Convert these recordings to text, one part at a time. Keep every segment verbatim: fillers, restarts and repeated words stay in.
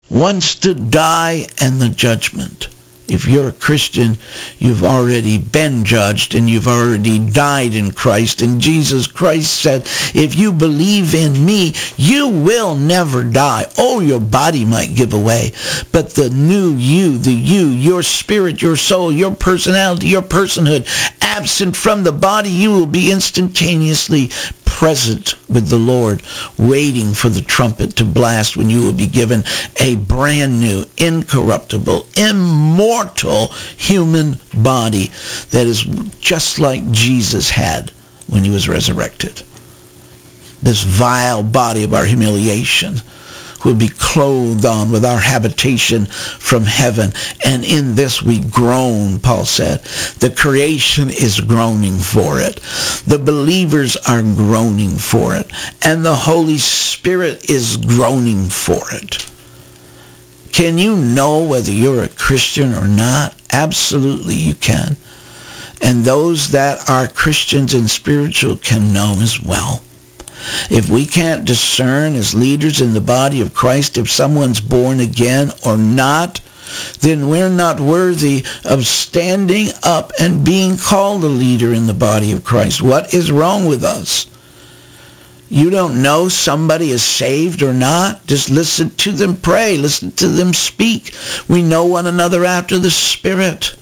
once to die and the judgment. If you're a Christian, you've already been judged and you've already died in Christ. And Jesus Christ said, if you believe in me, you will never die. Oh, your body might give away, but the new you, the you, your spirit, your soul, your personality, your personhood, absent from the body, you will be instantaneously present with the Lord, waiting for the trumpet to blast when you will be given a brand new, incorruptible, immortal human body that is just like Jesus had when he was resurrected. This vile body of our humiliation will be clothed on with our habitation from heaven. And in this we groan, Paul said. The creation is groaning for it. The believers are groaning for it. And the Holy Spirit is groaning for it. Can you know whether you're a Christian or not? Absolutely you can. And those that are Christians and spiritual can know as well. If we can't discern as leaders in the body of Christ if someone's born again or not, then we're not worthy of standing up and being called a leader in the body of Christ. What is wrong with us? You don't know somebody is saved or not? Just listen to them pray. Listen to them speak. We know one another after the Spirit.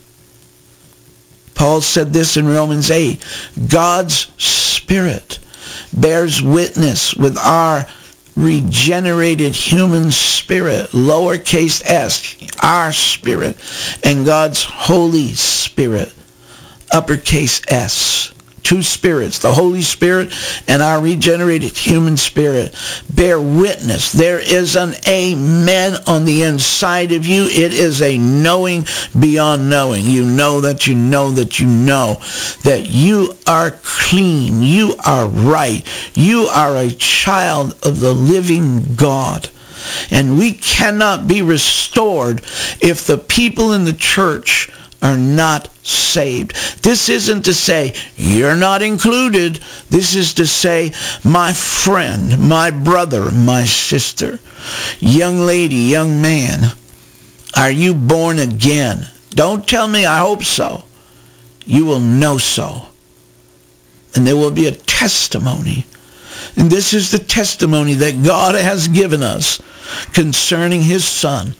Paul said this in Romans eight. God's Spirit bears witness with our regenerated human spirit, lowercase s, our spirit, and God's Holy Spirit, uppercase S. Two spirits, the Holy Spirit and our regenerated human spirit, bear witness. There is an amen on the inside of you. It is a knowing beyond knowing. You know that you know that you know that you are clean. You are right. You are a child of the living God. And we cannot be restored if the people in the church are not saved. This isn't to say you're not included. This is to say, my friend, my brother, my sister, young lady, young man, are you born again? Don't tell me I hope so. You will know so. And there will be a testimony. And this is the testimony that God has given us concerning his Son,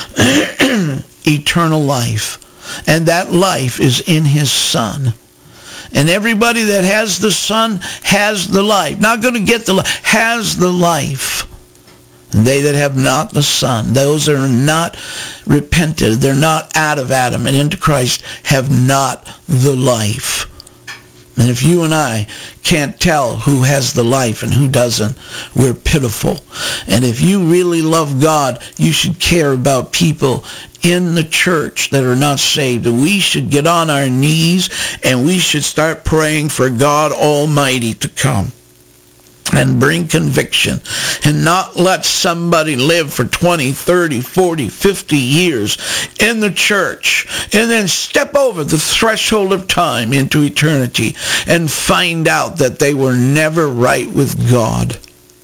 eternal life. And that life is in his Son. And everybody that has the Son has the life. Not going to get the life, has the life. And they that have not the Son, those that are not repented, they're not out of Adam and into Christ, have not the life. And if you and I can't tell who has the life and who doesn't, we're pitiful. And if you really love God, you should care about people in the church that are not saved. And we should get on our knees and we should start praying for God Almighty to come and bring conviction, and not let somebody live for twenty, thirty, forty, fifty years in the church and then step over the threshold of time into eternity and find out that they were never right with God.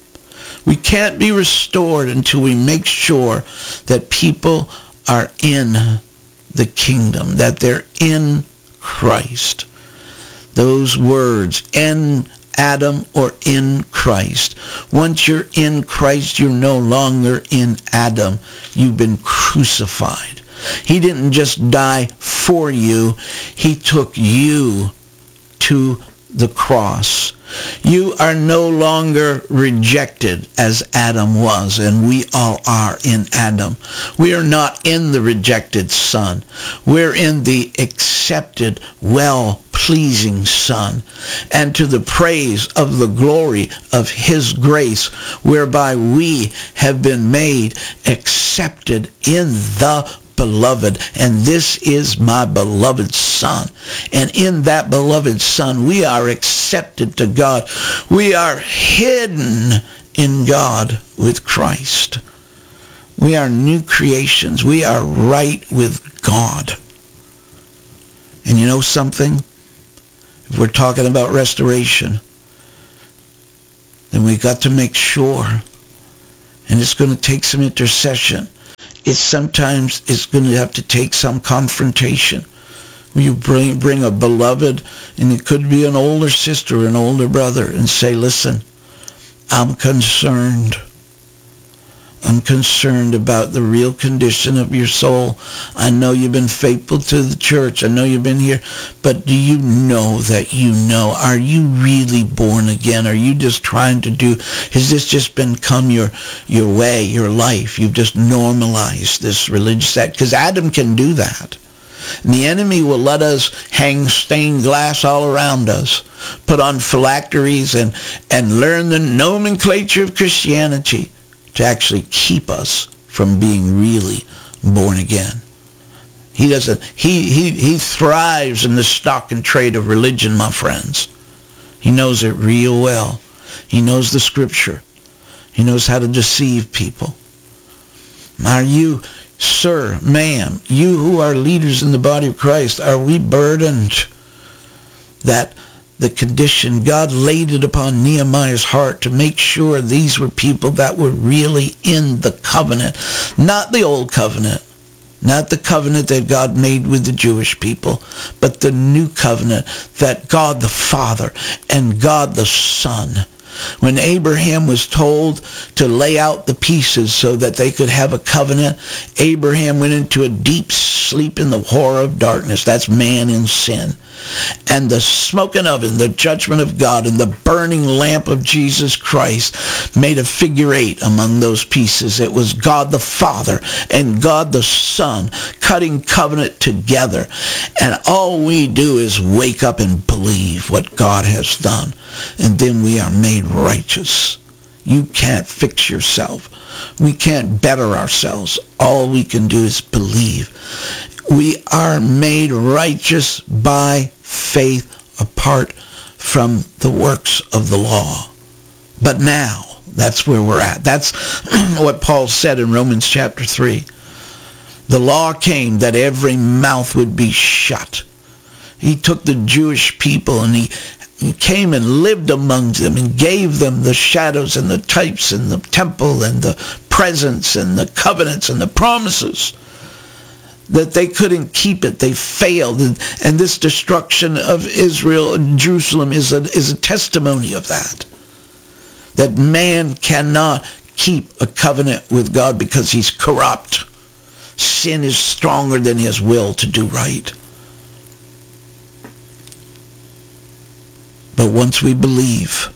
We can't be restored until we make sure that people are in the kingdom, that they're in Christ. Those words, in Adam or in Christ. Once you're in Christ, you're no longer in Adam. You've been crucified. He didn't just die for you. He took you to the cross. You are no longer rejected as Adam was, and we all are in Adam. We are not in the rejected Son. We're in the accepted, well-pleasing Son, and to the praise of the glory of his grace, whereby we have been made accepted in the beloved. And this is my beloved Son. And in that beloved Son, we are accepted to God. We are hidden in God with Christ. We are new creations. We are right with God. And you know something? If we're talking about restoration, then we've got to make sure, and it's going to take some intercession, it's sometimes it's going to have to take some confrontation. You bring bring a beloved, and it could be an older sister or an older brother, and say, listen, I'm concerned. I'm concerned about the real condition of your soul. I know you've been faithful to the church. I know you've been here. But do you know that you know? Are you really born again? Are you just trying to do, has this just become your, your way, your life? You've just normalized this religious act. Because Adam can do that. And the enemy will let us hang stained glass all around us, put on phylacteries, and, and learn the nomenclature of Christianity to actually keep us from being really born again. He doesn't, he, he, he thrives in the stock and trade of religion, my friends. He knows it real well. He knows the scripture. He knows how to deceive people. Are you, sir, ma'am, you who are leaders in the body of Christ, are we burdened that the condition, God laid it upon Nehemiah's heart to make sure these were people that were really in the covenant, not the old covenant, not the covenant that God made with the Jewish people, but the new covenant that God the Father and God the Son. When Abraham was told to lay out the pieces so that they could have a covenant, Abraham went into a deep sleep in the horror of darkness. That's man in sin. And the smoking oven, the judgment of God, and the burning lamp of Jesus Christ made a figure eight among those pieces. It was God the Father and God the Son cutting covenant together. And all we do is wake up and believe what God has done. And then we are made righteous. You can't fix yourself. We can't better ourselves. All we can do is believe. We are made righteous by faith apart from the works of the law. But now, that's where we're at. That's what Paul said in Romans chapter three. The law came that every mouth would be shut. He took the Jewish people and he He came and lived among them and gave them the shadows and the types and the temple and the presence and the covenants and the promises. That they couldn't keep it. They failed. And, and this destruction of Israel and Jerusalem is a, is a testimony of that. That man cannot keep a covenant with God because he's corrupt. Sin is stronger than his will to do right. But once we believe,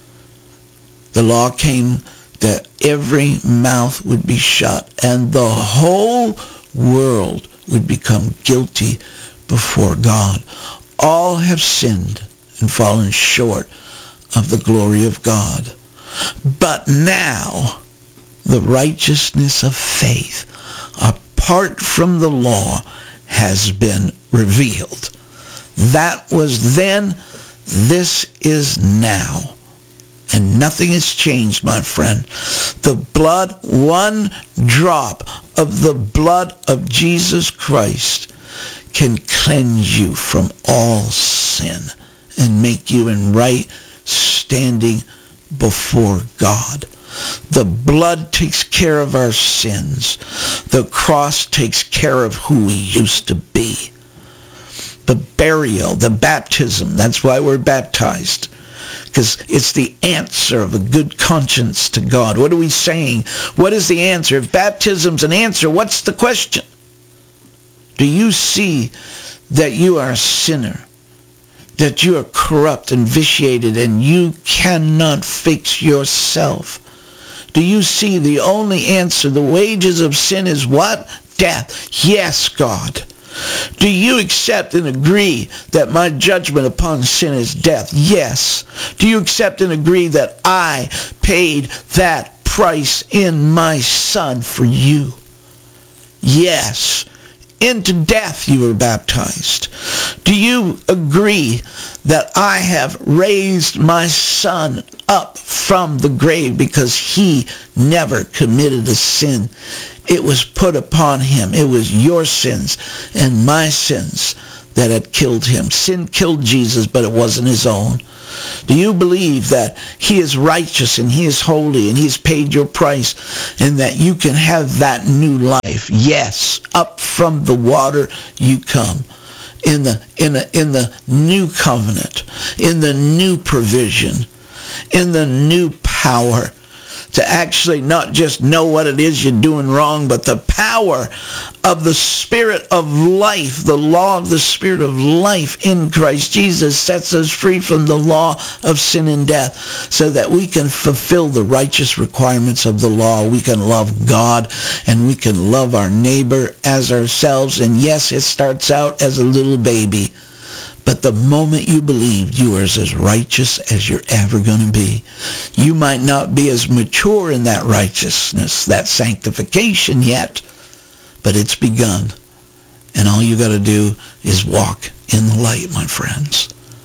the law came that every mouth would be shut and the whole world would become guilty before God. All have sinned and fallen short of the glory of God. But now, the righteousness of faith, apart from the law, has been revealed. That was then. This is now. And nothing has changed, my friend. The blood, one drop of the blood of Jesus Christ can cleanse you from all sin and make you in right standing before God. The blood takes care of our sins. The cross takes care of who we used to be. The burial, the baptism, that's why we're baptized. Because it's the answer of a good conscience to God. What are we saying? What is the answer? If baptism's an answer, what's the question? Do you see that you are a sinner? That you are corrupt and vitiated and you cannot fix yourself? Do you see the only answer? The wages of sin is what? Death. Yes, God. Do you accept and agree that my judgment upon sin is death? Yes. Do you accept and agree that I paid that price in my Son for you? Yes. Into death you were baptized. Do you agree that I have raised my Son up from the grave because he never committed a sin? It was put upon him. It was your sins and my sins that had killed him. Sin killed Jesus, but it wasn't his own. Do you believe that he is righteous and he is holy and he's paid your price and that you can have that new life? Yes, up from the water you come. In the, in the, in the new covenant, in the new provision, in the new power to actually not just know what it is you're doing wrong, but the power of the Spirit of life, the law of the Spirit of life in Christ Jesus sets us free from the law of sin and death so that we can fulfill the righteous requirements of the law. We can love God and we can love our neighbor as ourselves. And yes, it starts out as a little baby. But the moment you believed, you are as righteous as you're ever going to be. You might not be as mature in that righteousness, that sanctification yet, but it's begun. And all you got to do is walk in the light, my friends.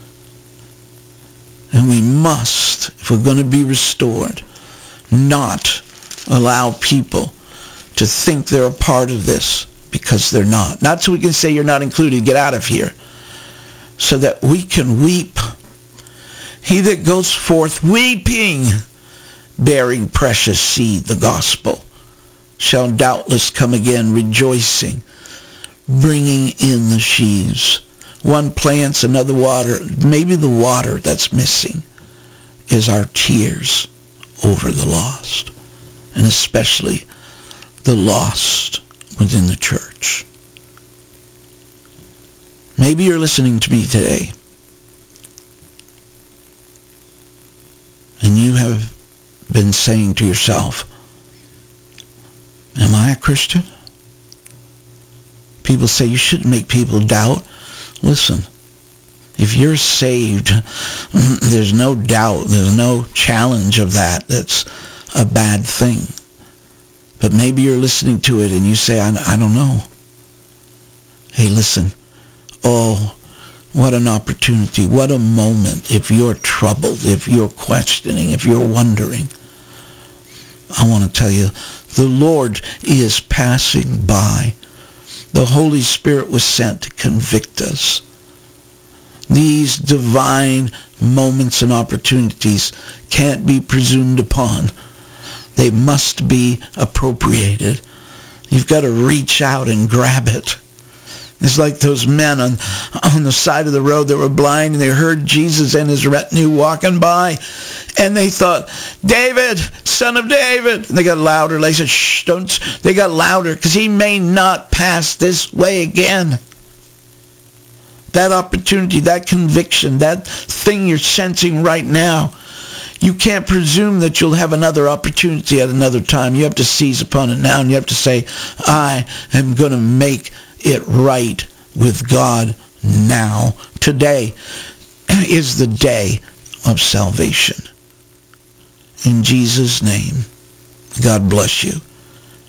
And we must, if we're going to be restored, not allow people to think they're a part of this because they're not. Not so we can say you're not included, get out of here. So that we can weep. He that goes forth weeping, bearing precious seed, the gospel, shall doubtless come again rejoicing, bringing in the sheaves. One plants, another water. Maybe the water that's missing is our tears over the lost, and especially the lost within the church. Maybe you're listening to me today, and you have been saying to yourself, am I a Christian? People say you shouldn't make people doubt. Listen, if you're saved, there's no doubt, there's no challenge of that. That's a bad thing. But maybe you're listening to it and you say, I, I don't know. Hey, listen. Oh, what an opportunity. What a moment if you're troubled, if you're questioning, if you're wondering. I want to tell you, the Lord is passing by. The Holy Spirit was sent to convict us. These divine moments and opportunities can't be presumed upon. They must be appropriated. You've got to reach out and grab it. It's like those men on, on the side of the road that were blind, and they heard Jesus and his retinue walking by, and they thought, David, son of David. And they got louder. They said, shh, don't. They got louder because he may not pass this way again. That opportunity, that conviction, that thing you're sensing right now, you can't presume that you'll have another opportunity at another time. You have to seize upon it now, and you have to say, I am going to make it right with God now. Today is the day of salvation. In Jesus' name, God bless you.